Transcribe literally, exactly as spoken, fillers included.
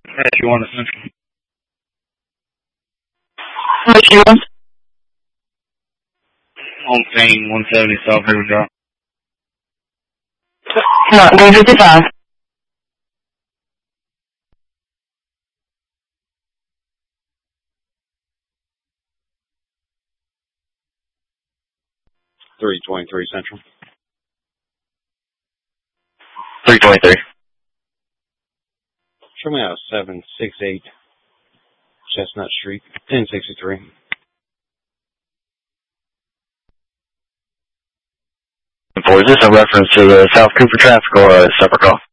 You want to Central? What you want? On Payne, one seventy South River Drive. No, three fifty-five. three twenty-three Central. three twenty-three. Show me out seven six eight Chestnut Street, ten sixty-three. Is this a reference to the South Cooper traffic or a separate call?